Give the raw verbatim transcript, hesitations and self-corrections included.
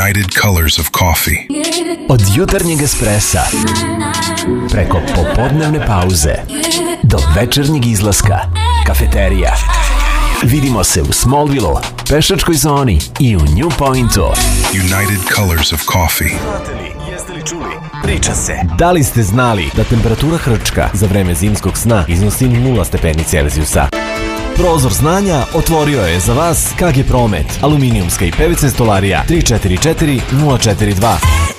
United Colors of Coffee. Od jutarnjeg espressa preko popodnevne pauze do večernjeg izlaska, kafeterija. Vidimo se u Smallville, pešačkoj zoni i u New Pointu. United Colors of Coffee. Jeste li čuli? Priča se. Da li ste znali da temperatura hrčka za vreme zimskog sna iznosi nula stepeni Celzijusa? Prozor znanja otvorio je za vas K G Promet, aluminijumska i P V C stolarija tri četiri četiri nula četiri dva.